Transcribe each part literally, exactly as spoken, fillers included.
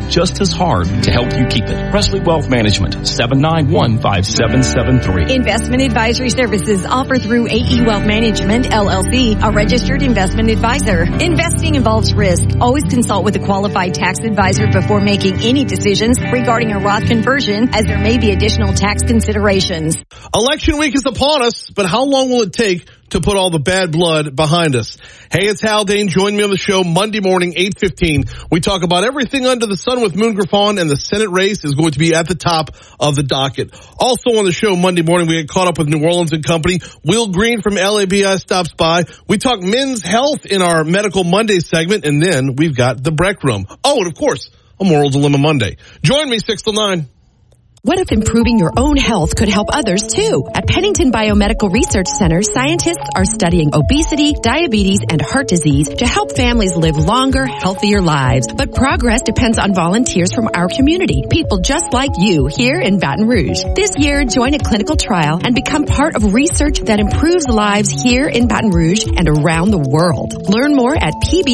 just as hard to help you keep it. Presley Wealth Management, seven nine one, five seven seven three. Investment advisory services offered through A E Wealth Management, L L C, a registered investment advisor. Investing involves risk. Always consult with a qualified tax advisor before making any decisions regarding a Roth conversion, as there may be additional tax considerations. Election week is upon us, but how long will it take to put all the bad blood behind us? Hey, it's Haldane. Join me on the show Monday morning, eight fifteen. We talk about everything under the sun with Moon Griffon, and the Senate race is going to be at the top of the docket. Also on the show Monday morning, we get caught up with New Orleans and Company. Will Green from L A B I stops by. We talk men's health in our Medical Monday segment, and then we've got the Breck Room. Oh, and of course, a Moral Dilemma Monday. Join me six till nine. What if improving your own health could help others too? At Pennington Biomedical Research Center, scientists are studying obesity, diabetes, and heart disease to help families live longer, healthier lives. But progress depends on volunteers from our community, people just like you here in Baton Rouge. This year, join a clinical trial and become part of research that improves lives here in Baton Rouge and around the world. Learn more at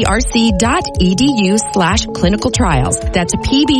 pbrc.edu slash clinical trials. That's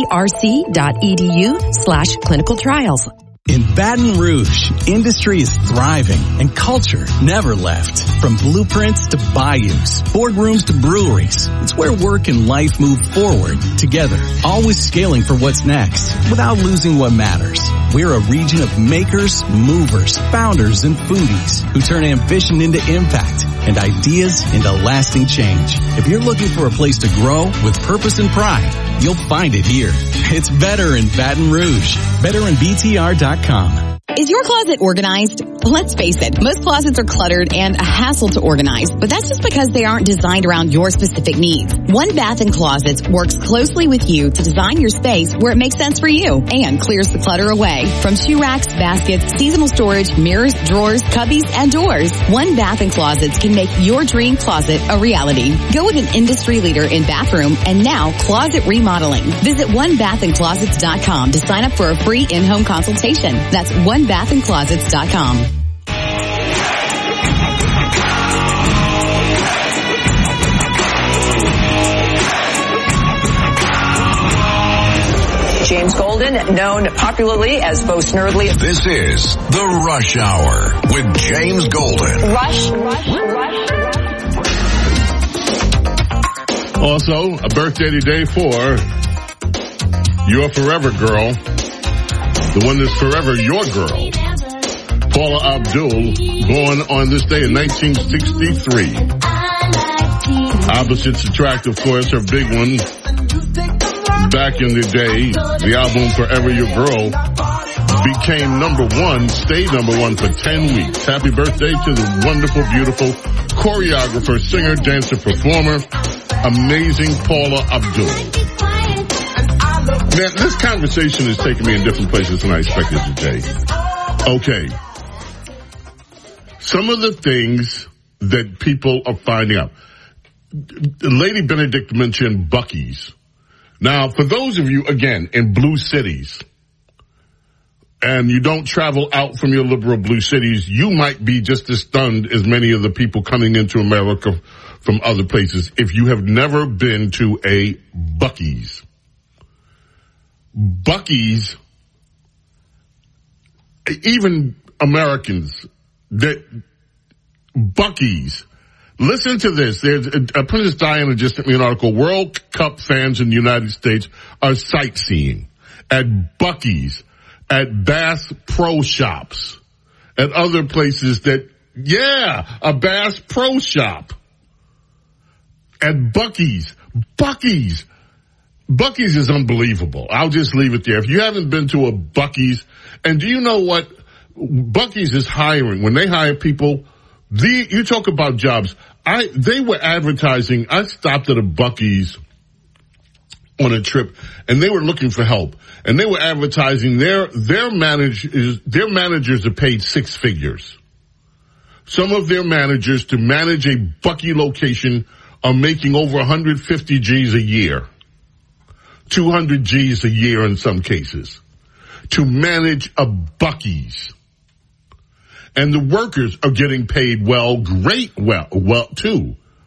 pbrc.edu slash clinical trials. In Baton Rouge, industry is thriving and culture never left. From blueprints to bayous, boardrooms to breweries, it's where work and life move forward together, always scaling for what's next without losing what matters. We're a region of makers, movers, founders, and foodies who turn ambition into impact and ideas into lasting change. If you're looking for a place to grow with purpose and pride, you'll find it here. It's better in Baton Rouge. better in b t r dot com. Is your closet organized? Let's face it, most closets are cluttered and a hassle to organize, but that's just because they aren't designed around your specific needs. One Bath and Closets works closely with you to design your space where it makes sense for you and clears the clutter away. From shoe racks, baskets, seasonal storage, mirrors, drawers, cubbies, and doors, One Bath and Closets can make your dream closet a reality. Go with an industry leader in bathroom and now closet remodeling. Visit one bath and closets dot com to sign up for a free in-home consultation. That's one bath and closets dot com. James Golden, known popularly as Bo Snerdley. This is The Rush Hour with James Golden. Rush, rush, rush. Also, a birthday today for your forever girl, the one that's forever your girl, Paula Abdul, born on this day in nineteen sixty-three. Opposites Attract, of course, her big one. Back in the day, the album Forever Your Girl became number one, stayed number one for ten weeks. Happy birthday to the wonderful, beautiful choreographer, singer, dancer, performer, amazing Paula Abdul. Man, this conversation is taking me in different places than I expected today. Okay. Some of the things that people are finding out. Lady Benedict mentioned Buc-ee's. Now, for those of you, again, in blue cities, and you don't travel out from your liberal blue cities, you might be just as stunned as many of the people coming into America from other places if you have never been to a Buc-ee's. Buc-ee's, even Americans, that Buc-ee's, listen to this. There's uh, Princess Diana just sent me an article. World Cup fans in the United States are sightseeing at Buc-ee's, at Bass Pro Shops, at other places that, yeah, a Bass Pro Shop. At Buc-ee's. Buc-ee's. Buc-ee's is unbelievable. I'll just leave it there. If you haven't been to a Buc-ee's, and do you know what? Buc-ee's is hiring. When they hire people, the, you talk about jobs. I, they were advertising. I stopped at a Buc-ee's on a trip, and they were looking for help. And they were advertising their, their managers, their managers are paid six figures. Some of their managers to manage a Buc-ee location are making over one hundred fifty G's a year. two hundred G's a year in some cases. To manage a Buc-ee's. And the workers are getting paid well, great well, well, too.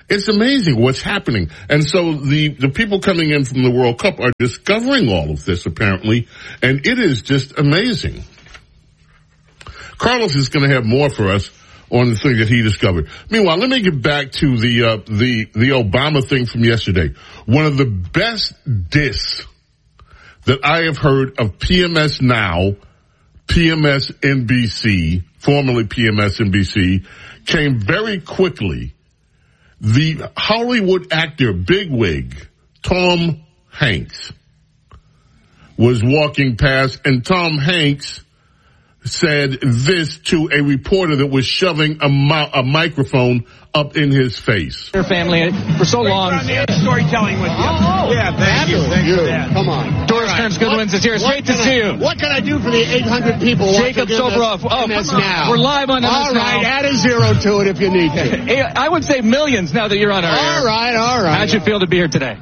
It's amazing what's happening. And so the, the people coming in from the World Cup are discovering all of this, apparently, and it is just amazing. Carlos is going to have more for us on the thing that he discovered. Meanwhile, let me get back to the, uh, the, the Obama thing from yesterday. One of the best diss that I have heard of P M S Now, P M S N B C, formerly P M S N B C, came very quickly. The Hollywood actor bigwig, Tom Hanks, was walking past, and Tom Hanks said this to a reporter that was shoving a, mo- a microphone up in his face. Your family for so long. Storytelling with you. Oh, yeah, thank you. Thank you. Come on. Doris right. Kearns Goodwins is here. It's great to see you. What can I do for the eight hundred people? Jacob Soboroff. Oh, M S Now. We're live on M S All right, Now. add a zero to it if you need to. I would say millions now that you're on our air. All right, all right. How'd you feel to be here today?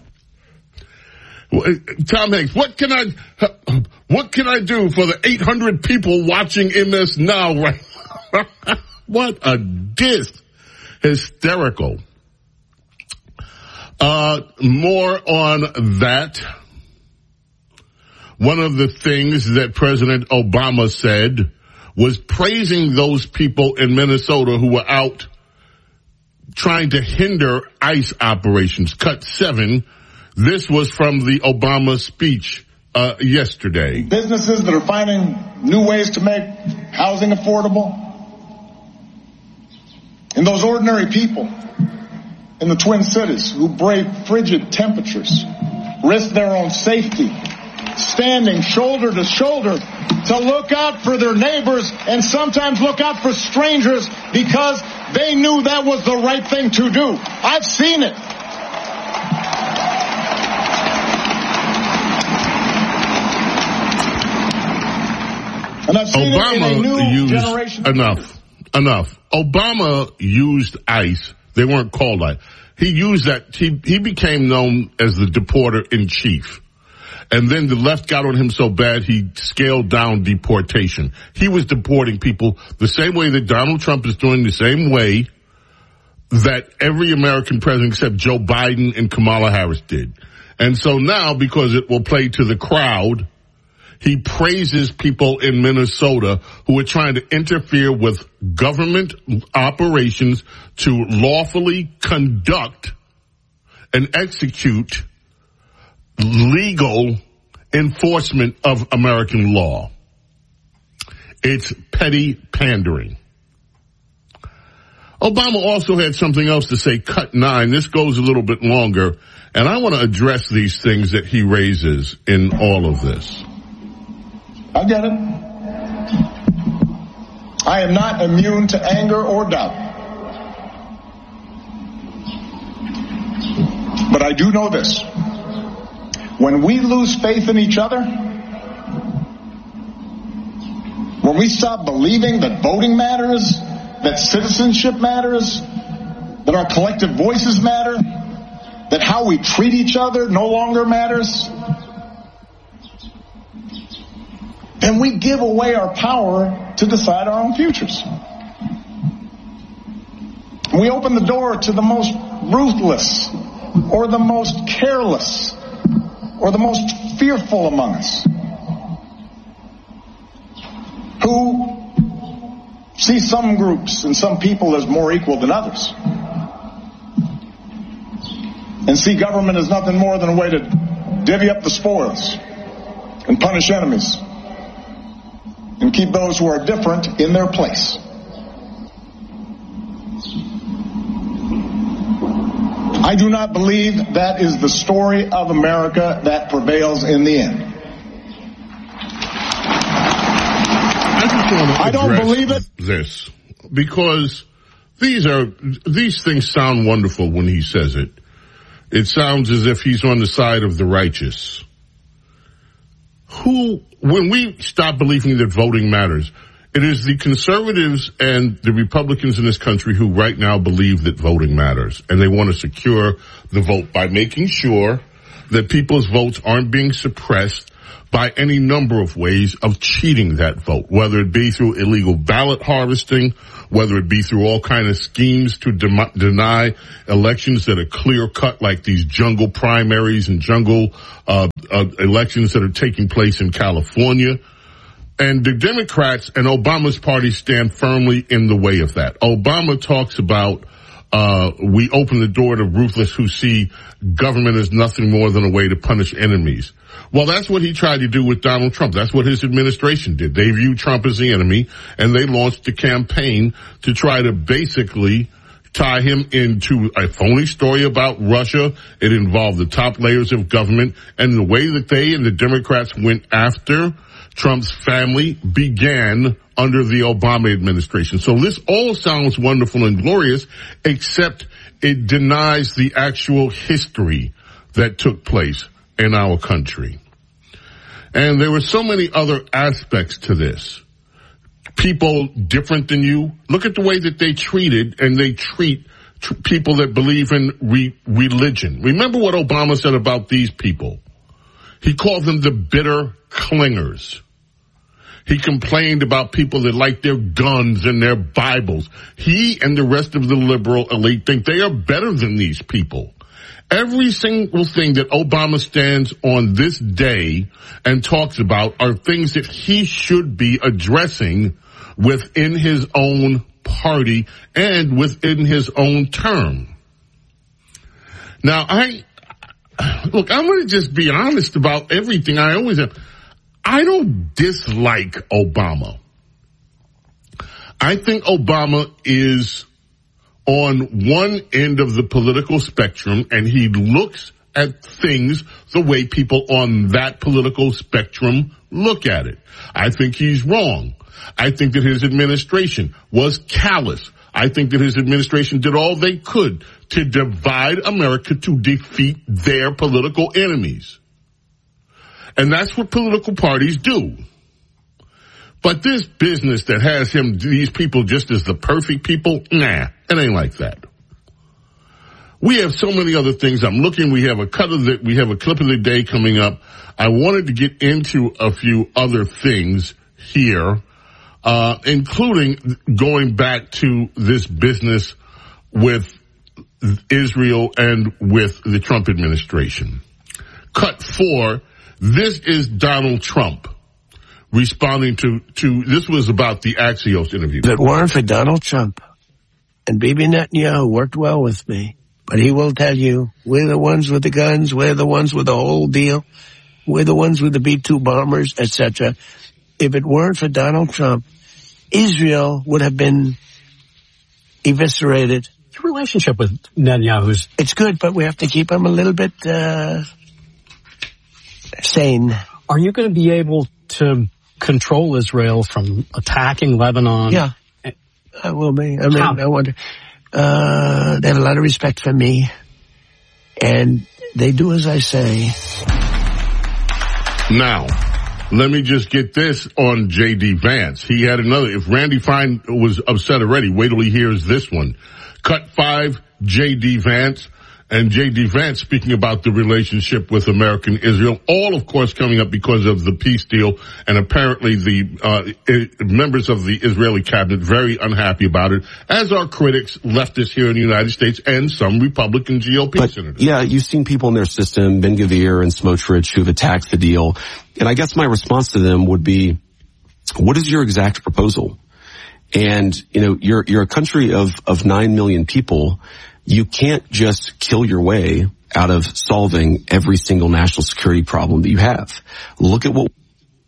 Tom Hanks, what can I, what can I do for the eight hundred people watching M S Now? Right? What a diss. Hysterical. Uh, more on that. One of the things that President Obama said was praising those people in Minnesota who were out trying to hinder ICE operations. Cut seven. This was from the Obama speech uh, yesterday. Businesses that are finding new ways to make housing affordable. And those ordinary people in the Twin Cities who brave frigid temperatures, risk their own safety, standing shoulder to shoulder to look out for their neighbors and sometimes look out for strangers because they knew that was the right thing to do. I've seen it. And I've seen Obama it in a new used generation. enough, enough. Obama used ICE. They weren't called ICE. He used that. He he became known as the deporter in chief. And then the left got on him so bad he scaled down deportation. He was deporting people the same way that Donald Trump is doing, the same way that every American president except Joe Biden and Kamala Harris did. And so now, because it will play to the crowd, he praises people in Minnesota who are trying to interfere with government operations to lawfully conduct and execute legal enforcement of American law. It's petty pandering. Obama also had something else to say, cut nine. This goes a little bit longer, and I want to address these things that he raises in all of this. I get it. I am not immune to anger or doubt. But I do know this. When we lose faith in each other, when we stop believing that voting matters, that citizenship matters, that our collective voices matter, that how we treat each other no longer matters, then we give away our power to decide our own futures. We open the door to the most ruthless or the most careless or the most fearful among us who see some groups and some people as more equal than others and see government as nothing more than a way to divvy up the spoils and punish enemies and keep those who are different in their place. I do not believe that is the story of America that prevails in the end. I just want to I don't believe it. This, because these are these things sound wonderful when he says it. It sounds as if he's on the side of the righteous. Who, when we stop believing that voting matters, it is the conservatives and the Republicans in this country who right now believe that voting matters. And they want to secure the vote by making sure that people's votes aren't being suppressed by any number of ways of cheating that vote, whether it be through illegal ballot harvesting, whether it be through all kind of schemes to de- deny elections that are clear cut, like these jungle primaries and jungle uh, uh, elections that are taking place in California. And the Democrats and Obama's party stand firmly in the way of that. Obama talks about Uh, we open the door to ruthless who see government as nothing more than a way to punish enemies. Well, that's what he tried to do with Donald Trump. That's what his administration did. They viewed Trump as the enemy, and they launched a campaign to try to basically tie him into a phony story about Russia. It involved the top layers of government, and the way that they and the Democrats went after Trump's family began under the Obama administration. So this all sounds wonderful and glorious, except it denies the actual history that took place in our country. And there were so many other aspects to this. People different than you. Look at the way that they treated and they treat tr- people that believe in re- religion. Remember what Obama said about these people. He called them the bitter clingers. He complained about people that like their guns and their Bibles. He and the rest of the liberal elite think they are better than these people. Every single thing that Obama stands on this day and talks about are things that he should be addressing within his own party and within his own term. Now, I, look, I'm going to just be honest about everything. I always am. I don't dislike Obama. I think Obama is on one end of the political spectrum, and he looks at things the way people on that political spectrum look at it. I think he's wrong. I think that his administration was callous. I think that his administration did all they could to divide America to defeat their political enemies. And that's what political parties do. But this business that has him, these people just as the perfect people, nah, it ain't like that. We have so many other things. I'm looking, we have a cut of the, we have a clip of the day coming up. I wanted to get into a few other things here, uh, including going back to this business with Israel and with the Trump administration. Cut four. This is Donald Trump responding to, to, this was about the Axios interview. If it weren't for Donald Trump and Bibi Netanyahu worked well with me, but he will tell you, we're the ones with the guns, we're the ones with the whole deal, we're the ones with the B two bombers, et cetera. If it weren't for Donald Trump, Israel would have been eviscerated. Your relationship with Netanyahu, it's good, but we have to keep him a little bit, uh, sane. Are you going to be able to control Israel from attacking Lebanon? Yeah, I will be. I mean, How? I wonder. Uh, they have a lot of respect for me, and they do as I say. Now, let me just get this on J D. Vance. He had another. If Randy Fine was upset already, wait till he hears this one. Cut five, J D. Vance. And J D. Vance speaking about the relationship with American Israel, all, of course, coming up because of the peace deal. And apparently the uh members of the Israeli cabinet very unhappy about it, as are critics, leftists here in the United States, and some Republican G O P but, senators. Yeah, you've seen people in their system, Ben-Gvir and Smotrich, who've attacked the deal. And I guess my response to them would be, what is your exact proposal? And, you know, you're you're a country of of nine million people. You can't just kill your way out of solving every single national security problem that you have. Look at what...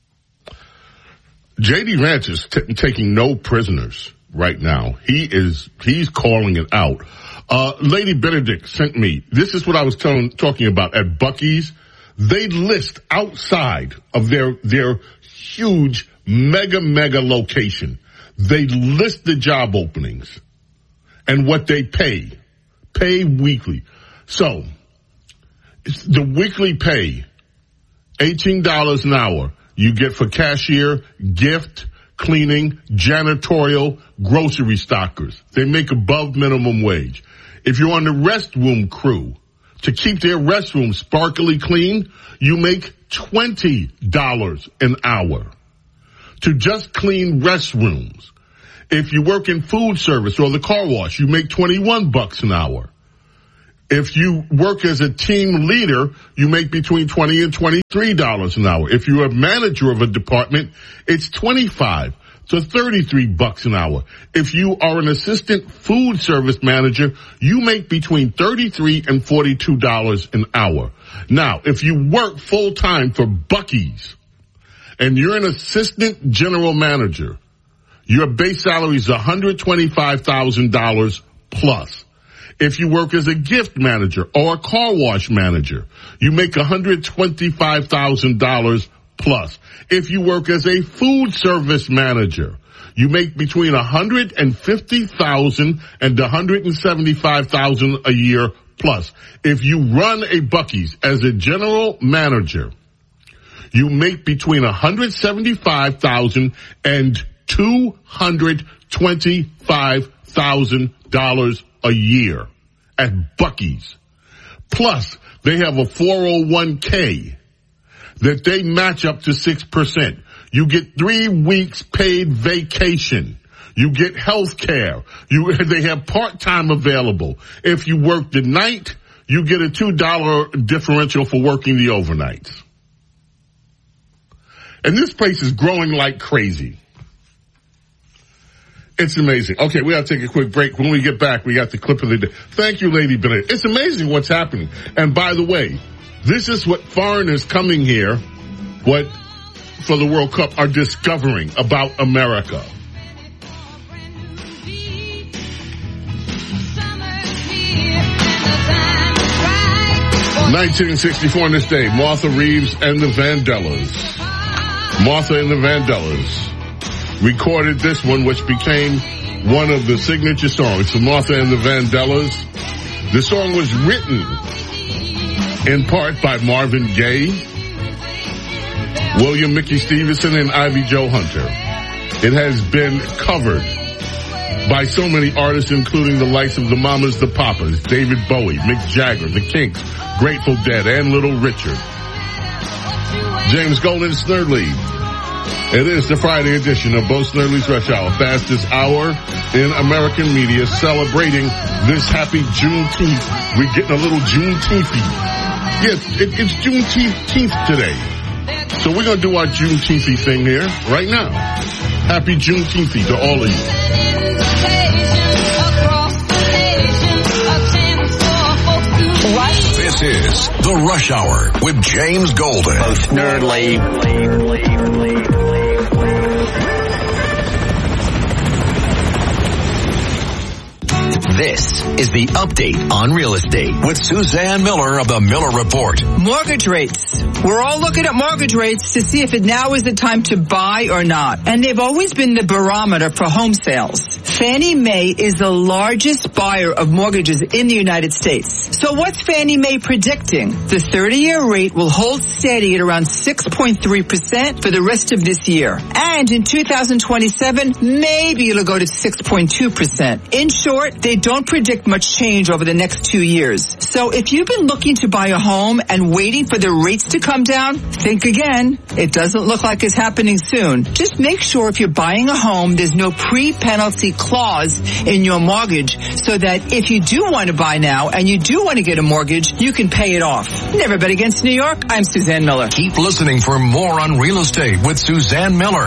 J D. Vance is t- taking no prisoners right now. He is, he's calling it out. Uh, Lady Benedict sent me, this is what I was telling, talking about at Buc-ee's. They list outside of their, their huge mega, mega location. They list the job openings and what they pay. Pay weekly. So, the weekly pay, eighteen dollars an hour, you get for cashier, gift, cleaning, janitorial, grocery stockers. They make above minimum wage. If you're on the restroom crew, to keep their restrooms sparkly clean, you make twenty dollars an hour. To just clean restrooms. If you work in food service or the car wash, you make twenty-one bucks an hour. If you work as a team leader, you make between twenty and twenty-three dollars an hour. If you're a manager of a department, it's twenty-five to thirty-three bucks an hour. If you are an assistant food service manager, you make between thirty-three and forty-two dollars an hour. Now, if you work full time for Buc-ee's and you're an assistant general manager, your base salary is one hundred twenty-five thousand dollars plus. If you work as a gift manager or a car wash manager, you make one hundred twenty-five thousand dollars plus. If you work as a food service manager, you make between one hundred fifty thousand dollars and one hundred seventy-five thousand dollars a year plus. If you run a Buc-ee's as a general manager, you make between one hundred seventy-five thousand dollars and two hundred twenty-five thousand dollars a year at Buc-ee's. Plus, they have a four oh one k that they match up to six percent. You get three weeks paid vacation. You get health care. You, they have part-time available. If you work the night, you get a two dollar differential for working the overnights. And this place is growing like crazy. It's amazing. Okay, we got to take a quick break. When we get back, we got the clip of the day. Thank you, Lady Bennett. It's amazing what's happening. And by the way, this is what foreigners coming here, what for the World Cup, are discovering about America. nineteen sixty-four on this day, Martha Reeves and the Vandellas. Martha and the Vandellas recorded this one, which became one of the signature songs for Martha and the Vandellas. The song was written in part by Marvin Gaye, William Mickey Stevenson, and Ivy Jo Hunter. It has been covered by so many artists, including the likes of the Mamas, the Papas, David Bowie, Mick Jagger, the Kinks, Grateful Dead, and Little Richard. James Golden, Snerdley. It is the Friday edition of Bo Snerdley's Rush Hour, fastest hour in American media, celebrating this happy Juneteenth. We're getting a little Juneteenth-y. Yes, it, it's Juneteenth today. So we're going to do our Juneteenth-y thing here right now. Happy Juneteenth to all of you. This is The Rush Hour with James Golden. Both Nerdly. This is the update on real estate with Suzanne Miller of the Miller Report. Mortgage rates. We're all looking at mortgage rates to see if it now is the time to buy or not. And they've always been the barometer for home sales. Fannie Mae is the largest buyer of mortgages in the United States. So what's Fannie Mae predicting? The thirty-year rate will hold steady at around six point three percent for the rest of this year. And in two thousand twenty-seven, maybe it'll go to six point two percent. In short, they don't predict much change over the next two years. So if you've been looking to buy a home and waiting for the rates to come down, think again. It doesn't look like it's happening soon. Just make sure if you're buying a home, there's no pre-penalty clause in your mortgage so that if you do want to buy now and you do want to get a mortgage, you can pay it off. Never Bet Against New York, I'm Suzanne Miller. Keep listening for more on real estate with Suzanne Miller.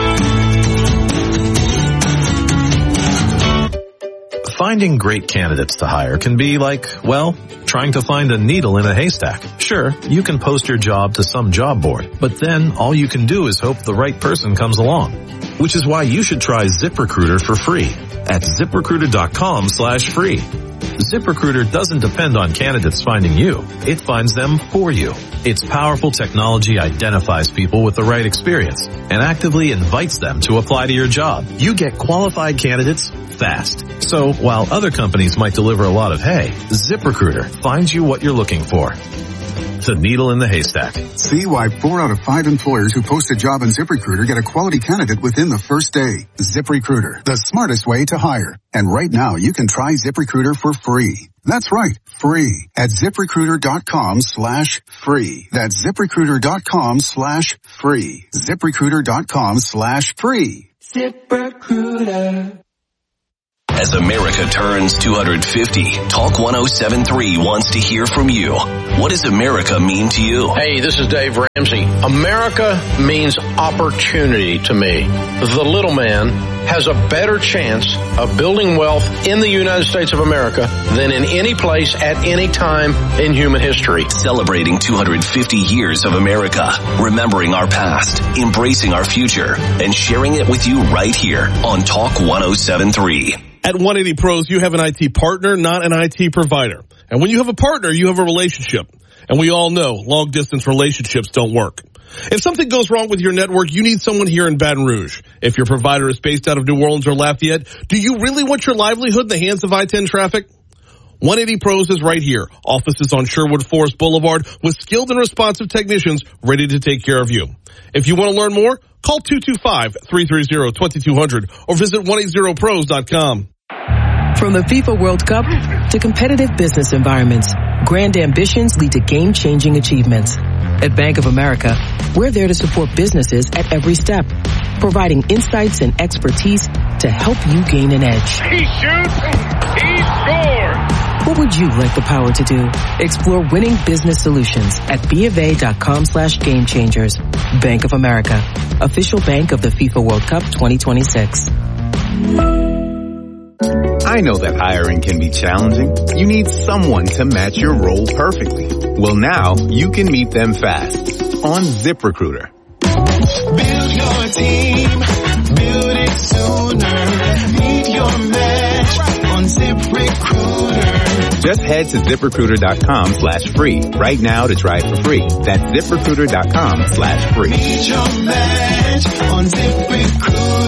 Finding great candidates to hire can be like, well, trying to find a needle in a haystack. Sure, you can post your job to some job board, but then all you can do is hope the right person comes along. Which is why you should try ZipRecruiter for free at ZipRecruiter.com slash free. ZipRecruiter doesn't depend on candidates finding you. It finds them for you. Its powerful technology identifies people with the right experience and actively invites them to apply to your job. You get qualified candidates fast. So while other companies might deliver a lot of hay, ZipRecruiter finds you what you're looking for. The needle in the haystack. See why four out of five employers who post a job on ZipRecruiter get a quality candidate within the first day. ZipRecruiter, the smartest way to hire. And right now, you can try ZipRecruiter for free. That's right, free. At ZipRecruiter.com slash free. That's ZipRecruiter.com slash free. ZipRecruiter.com slash free. ZipRecruiter. As America turns two hundred fifty, Talk one oh seven point three wants to hear from you. What does America mean to you? Hey, this is Dave Ramsey. America means opportunity to me. The little man has a better chance of building wealth in the United States of America than in any place at any time in human history. Celebrating two hundred fifty years of America, remembering our past, embracing our future, and sharing it with you right here on Talk one oh seven point three. At one eighty Pros, you have an I T partner, not an I T provider. And when you have a partner, you have a relationship. And we all know long-distance relationships don't work. If something goes wrong with your network, you need someone here in Baton Rouge. If your provider is based out of New Orleans or Lafayette, do you really want your livelihood in the hands of I ten traffic? one eighty Pros is right here. Offices on Sherwood Forest Boulevard with skilled and responsive technicians ready to take care of you. If you want to learn more, call two two five, three three zero, two two zero zero or visit one eighty pros dot com. From the FIFA World Cup to competitive business environments, grand ambitions lead to game-changing achievements. At Bank of America, we're there to support businesses at every step, providing insights and expertise to help you gain an edge. He shoots, he scores! What would you like the power to do? Explore winning business solutions at BofA.com slash game changers. Bank of America, official bank of the FIFA World Cup twenty twenty-six. I know that hiring can be challenging. You need someone to match your role perfectly. Well, now you can meet them fast on ZipRecruiter. Build your team, build it sooner. Meet your match on ZipRecruiter. Just head to ZipRecruiter.com slash free right now to try it for free. That's ZipRecruiter.com slash free. Meet your match on ZipRecruiter.